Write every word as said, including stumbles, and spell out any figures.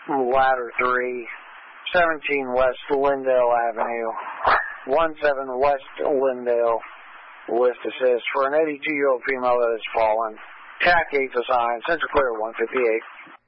ladder three, seventeen West Lindale Avenue, one seven West Lindale, list assist for an eighty-two-year-old female that has fallen. C A C eight's assigned, Central Clear one fifty-eight.